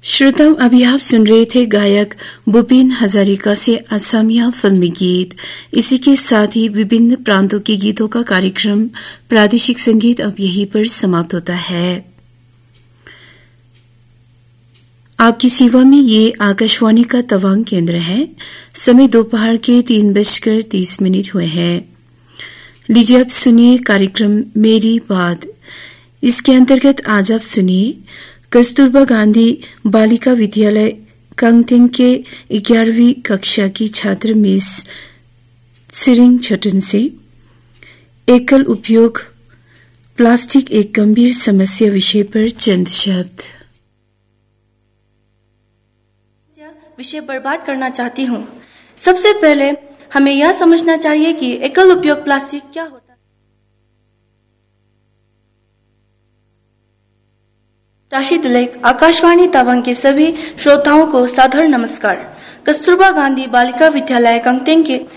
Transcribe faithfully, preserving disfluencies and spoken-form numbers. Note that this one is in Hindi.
श्रोताओं, अभी आप सुन रहे थे गायक भूपेन हजारिका से असमिया फिल्मी गीत। इसी के साथ ही विभिन्न प्रांतों के गीतों का कार्यक्रम प्रादेशिक संगीत अब यहीं पर समाप्त होता है। आपकी सेवा में ये आकाशवाणी का तवांग केंद्र है। समय दोपहर के तीन बजकर तीस मिनट हुए हैं। लीजिए अब सुनिए कार्यक्रम मेरी बात। इसके अंतर्गत आज आप सुनिए कस्तूरबा गांधी बालिका विद्यालय कांगतेंग के ग्यारहवीं कक्षा की छात्र मिस सिरिंग छटन से एकल उपयोग प्लास्टिक एक गंभीर समस्या विषय पर चंद शब्द। विषय बर्बाद करना चाहती हूँ। सबसे पहले हमें यह समझना चाहिए कि एकल उपयोग प्लास्टिक क्या होता है। टाशी तिलक, आकाशवाणी तवांग के सभी श्रोताओं को सादर नमस्कार। कस्तूरबा गांधी बालिका विद्यालय कांगतेंग के